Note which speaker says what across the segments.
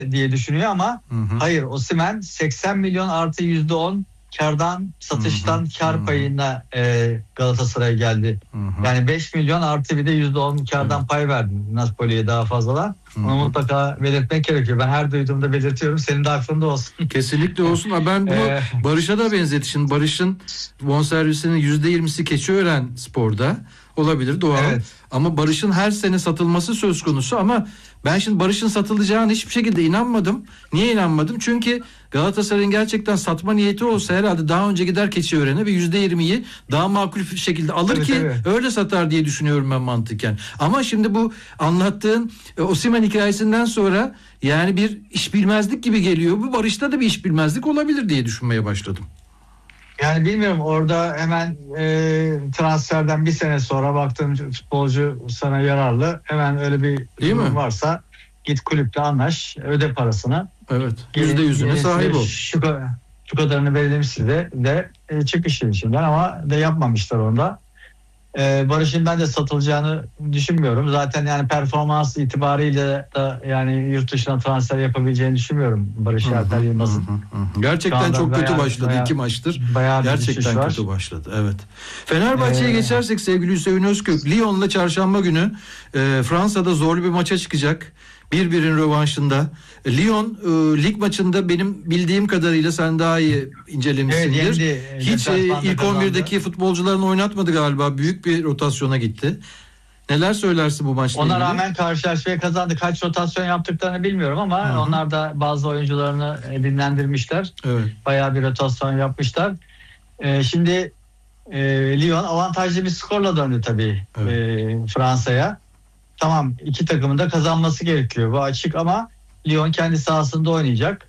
Speaker 1: diye düşünüyor ama hayır, Osimhen 80 milyon artı %10 kardan, satıştan kar payına Galatasaray'a geldi. Yani 5 milyon artı bir de %10 kardan pay verdi Napoli'ye daha fazladan. Onu mutlaka belirtmek gerekiyor. Ben her duyduğumda belirtiyorum. Senin de aklında olsun.
Speaker 2: Kesinlikle olsun. Ben bunu Barış'a da benzetişim. Barış'ın bonservisinin %20'si Keçiören Spor'da olabilir, doğal. Evet. Ama Barış'ın her sene satılması söz konusu ama ben şimdi Barış'ın satılacağına hiçbir şekilde inanmadım. Niye inanmadım? Çünkü Galatasaray'ın gerçekten satma niyeti olsa herhalde daha önce gider Keçiören'e ve %20'yi daha makul bir şekilde alır tabii. Öyle satar diye düşünüyorum ben mantıken. Ama şimdi bu anlattığın Osimhen hikayesinden sonra yani bir işbilmezlik gibi geliyor. Bu Barış'ta da bir işbilmezlik olabilir diye düşünmeye başladım.
Speaker 1: Yani bilmiyorum, orada hemen transferden bir sene sonra baktığım futbolcu sana yararlı. Hemen öyle bir durum varsa git kulüple anlaş, öde parasını.
Speaker 2: Evet. %100'üne sahip ol.
Speaker 1: Şu kadarını belirlemişsin de çık işin içinden ama de yapmamışlar onda. Barış'ın ben de satılacağını düşünmüyorum. Zaten yani performans itibariyle da yani yurt dışına transfer yapabileceğini düşünmüyorum Barış Alper Yılmaz'ın.
Speaker 2: Gerçekten çok kötü başladı. 2 maçtır. Gerçekten kötü başladı. Evet. Fenerbahçe'ye geçersek sevgili Hüseyin Özkök, Lyon'la çarşamba günü Fransa'da zorlu bir maça çıkacak. 1-1'in rövanşında. Lyon lig maçında benim bildiğim kadarıyla sen daha iyi incelemişsindir. Evet, yendi. Hiç ilk 11'deki futbolcularını oynatmadı galiba. Büyük bir rotasyona gitti. Neler söylersin bu maçla ilgili?
Speaker 1: Ona rağmen karşılaşmaya kazandı. Kaç rotasyon yaptıklarını bilmiyorum ama onlar da bazı oyuncularını dinlendirmişler. Evet. Bayağı bir rotasyon yapmışlar. Şimdi Lyon avantajlı bir skorla döndü tabii Fransa'ya. Tamam, iki takımın da kazanması gerekiyor. Bu açık ama Lyon kendi sahasında oynayacak.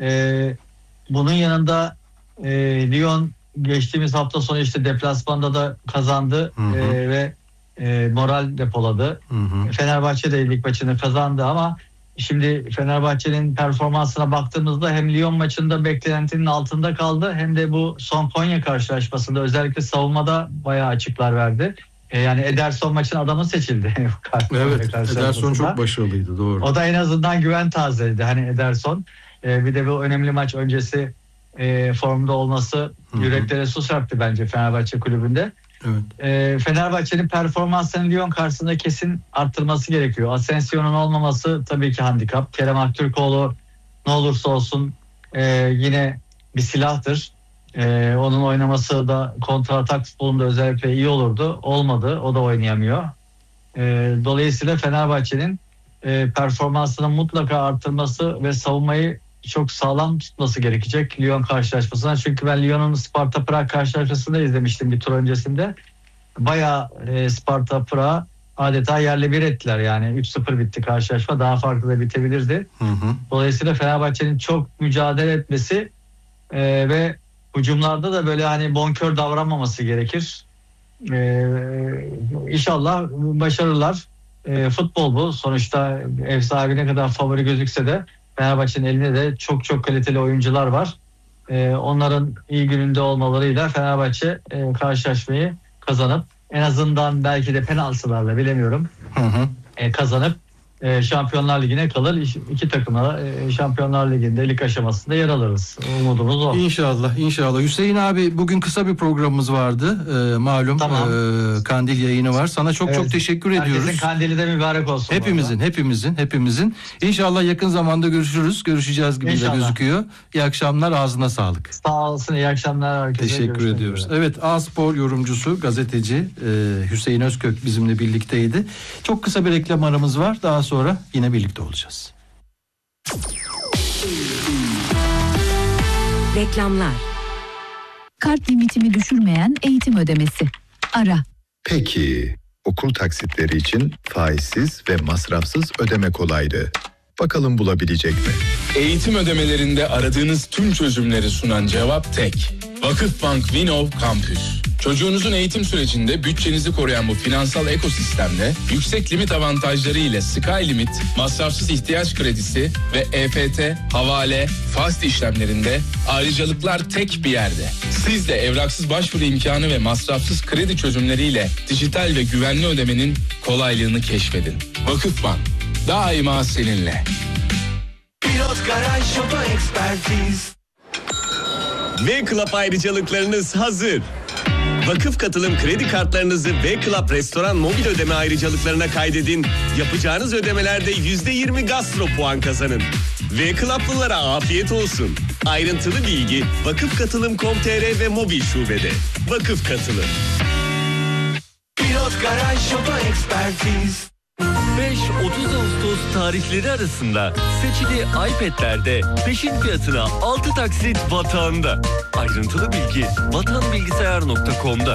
Speaker 1: Bunun yanında Lyon geçtiğimiz hafta sonu işte deplasmanda da kazandı ve moral depoladı. Fenerbahçe de lig maçını kazandı ama şimdi Fenerbahçe'nin performansına baktığımızda hem Lyon maçında beklentinin altında kaldı hem de bu son Konya karşılaşmasında özellikle savunmada bayağı açıklar verdi. Yani Ederson maçın adamı seçildi.
Speaker 2: Evet, Ederson çok başarılıydı, doğru.
Speaker 1: O da en azından güven tazeledi. Hani Ederson bir de bu önemli maç öncesi formda olması yüreklere su serpti bence Fenerbahçe kulübünde. Evet. Fenerbahçe'nin performansını Lyon karşısında kesin arttırması gerekiyor. Asensio'nun olmaması tabii ki handikap. Kerem Aktürkoğlu ne olursa olsun yine bir silahtır. Onun oynaması da kontra-atak futbolunda özellikle iyi olurdu. Olmadı. O da oynayamıyor. Dolayısıyla Fenerbahçe'nin performansını mutlaka arttırması ve savunmayı çok sağlam tutması gerekecek Lyon karşılaşmasına. Çünkü ben Lyon'un Sparta Prag karşılaşmasını izlemiştim bir tur öncesinde. Bayağı Sparta Prag adeta yerle bir ettiler yani. 3-0 bitti karşılaşma. Daha farklı da bitebilirdi. Dolayısıyla Fenerbahçe'nin çok mücadele etmesi ve hücumlarda da böyle hani bonkör davranmaması gerekir. İnşallah başarırlar. Futbol bu. Sonuçta ev sahibi ne kadar favori gözükse de Fenerbahçe'nin elinde de çok çok kaliteli oyuncular var. Onların iyi gününde olmalarıyla Fenerbahçe karşılaşmayı kazanıp en azından belki de penaltılarla bilemiyorum kazanıp Şampiyonlar Ligi'ne kalır. İki takıma Şampiyonlar Ligi'nde lig aşamasında yer alırız. Umudumuz o.
Speaker 2: İnşallah. Hüseyin abi, bugün kısa bir programımız vardı. Malum Kandil yayını var. Sana çok teşekkür ediyoruz.
Speaker 1: Herkesin kandili de mübarek olsun.
Speaker 2: Hepimizin. İnşallah yakın zamanda görüşeceğiz gibi de gözüküyor. İyi akşamlar, ağzına sağlık.
Speaker 1: Sağ olsun, iyi akşamlar herkese.
Speaker 2: Teşekkür ediyoruz. Evet, A-Spor yorumcusu, gazeteci Hüseyin Özkök bizimle birlikteydi. Çok kısa bir reklam aramız var. Daha sonra yine birlikte olacağız.
Speaker 3: Reklamlar. Kart limitimi düşürmeyen eğitim ödemesi. Ara.
Speaker 4: Peki, okul taksitleri için faizsiz ve masrafsız ödeme kolaylığı. Bakalım bulabilecek mi?
Speaker 5: Eğitim ödemelerinde aradığınız tüm çözümleri sunan cevap tek. Vakıfbank Vinov Campus. Çocuğunuzun eğitim sürecinde bütçenizi koruyan bu finansal ekosistemle yüksek limit avantajları ile Sky Limit, masrafsız ihtiyaç kredisi ve EFT, havale, fast işlemlerinde ayrıcalıklar tek bir yerde. Siz de evraksız başvuru imkanı ve masrafsız kredi çözümleriyle dijital ve güvenli ödemenin kolaylığını keşfedin. Vakıfbank, daima seninle.
Speaker 6: Pilot Garaj Oto Ekspertiz.
Speaker 7: V-Club ayrıcalıklarınız hazır. Vakıf katılım kredi kartlarınızı V-Club restoran mobil ödeme ayrıcalıklarına kaydedin. Yapacağınız ödemelerde %20 gastro puan kazanın. V-Club'lılara afiyet olsun. Ayrıntılı bilgi vakıfkatılım.com.tr ve mobil şubede. Vakıf Katılım.
Speaker 6: Pilot Garaj Oto Ekspertiz.
Speaker 8: 5-30 Ağustos tarihleri arasında seçili iPad'lerde peşin fiyatına 6 taksit Vatan'da. Ayrıntılı bilgi vatanbilgisayar.com'da.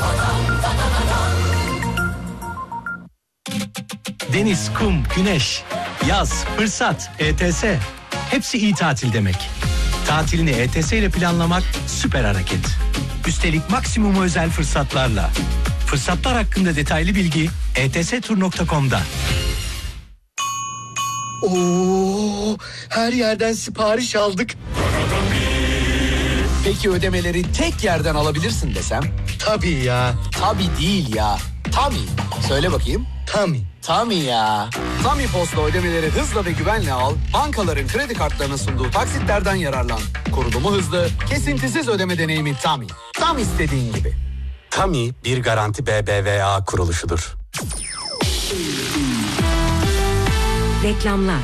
Speaker 9: Deniz, kum, güneş, yaz, fırsat, ETS. Hepsi iyi tatil demek. Tatilini ETS ile planlamak süper hareket. Üstelik maksimum özel fırsatlarla. Fırsatlar hakkında detaylı bilgi etstur.com'da.
Speaker 10: Oo, her yerden sipariş aldık. Peki ödemeleri tek yerden alabilirsin desem? Tabii ya. Tabii değil ya. Tabii. Söyle bakayım. Tabii. Tabii ya. Tabii Post'la ödemeleri hızla ve güvenle al. Bankaların kredi kartlarının sunduğu taksitlerden yararlan. Kurulumu hızlı, kesintisiz ödeme deneyimi Tabii. Tam istediğin gibi.
Speaker 11: Tabii bir garanti BBVA kuruluşudur.
Speaker 3: Reklamlar.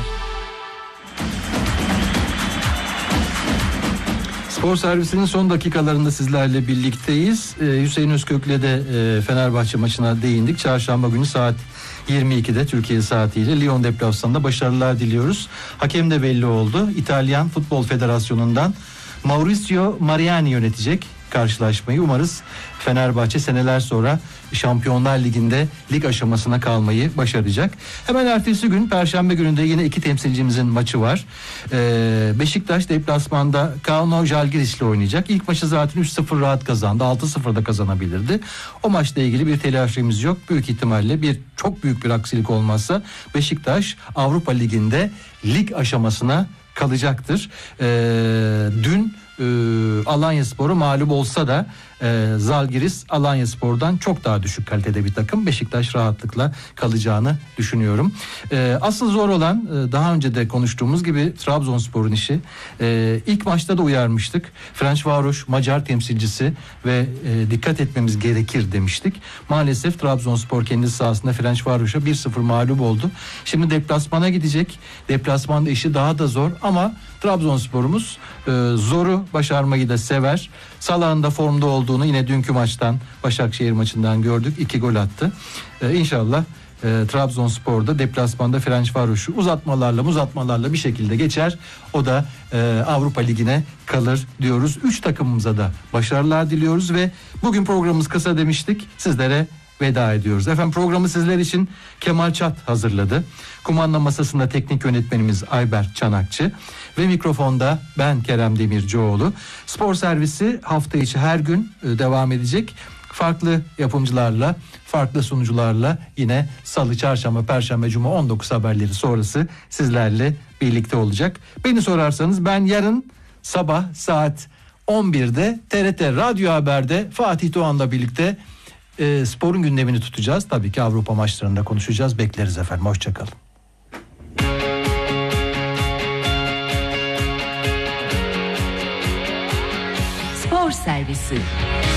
Speaker 2: Spor servisinin son dakikalarında sizlerle birlikteyiz. Hüseyin Özkök'le de Fenerbahçe maçına değindik. Çarşamba günü saat 22'de Türkiye saatiyle Lyon deplasmanında başarılar diliyoruz. Hakem de belli oldu. İtalyan Futbol Federasyonu'ndan Maurizio Mariani yönetecek karşılaşmayı. Umarız Fenerbahçe seneler sonra Şampiyonlar Ligi'nde lig aşamasına kalmayı başaracak. Hemen ertesi gün Perşembe gününde yine iki temsilcimizin maçı var. Beşiktaş deplasmanda Kauno Žalgiris'le oynayacak. İlk maçı zaten 3-0 rahat kazandı. 6-0 da kazanabilirdi. O maçla ilgili bir telaşımız yok. Büyük ihtimalle çok büyük bir aksilik olmazsa Beşiktaş Avrupa Ligi'nde lig aşamasına kalacaktır. Dün Alanyaspor'u mağlup olsa da Žalgiris Alanyaspor'dan çok daha düşük kalitede bir takım. Beşiktaş rahatlıkla kalacağını düşünüyorum. Asıl zor olan daha önce de konuştuğumuz gibi Trabzonspor'un işi. İlk maçta da uyarmıştık. Ferencváros Macar temsilcisi ve dikkat etmemiz gerekir demiştik. Maalesef Trabzonspor kendi sahasında Ferencváros'a 1-0 mağlup oldu. Şimdi deplasmana gidecek. Deplasmanda işi daha da zor ama Trabzonspor'umuz zoru başarmayı da sever. Salah'ın da formda olduğunu yine dünkü maçtan, Başakşehir maçından gördük. 2 gol attı. İnşallah Trabzonspor'da deplasmanda Ferencváros'u uzatmalarla bir şekilde geçer. O da Avrupa Ligi'ne kalır diyoruz. 3 takımımıza da başarılar diliyoruz ve bugün programımız kısa demiştik. Sizlere veda ediyoruz. Efendim programı sizler için Kemal Çat hazırladı. Kumanda masasında teknik yönetmenimiz Ayber Çanakçı ve mikrofonda ben Kerem Demircioğlu. Spor servisi hafta içi her gün devam edecek. Farklı yapımcılarla, farklı sunucularla yine Salı, Çarşamba, Perşembe, Cuma 19 haberleri sonrası sizlerle birlikte olacak. Beni sorarsanız ben yarın sabah saat 11'de TRT Radyo Haber'de Fatih Doğan'la birlikte sporun gündemini tutacağız. Tabii ki Avrupa maçlarında konuşacağız. Bekleriz efendim. Hoşçakalın.
Speaker 3: Spor servisi.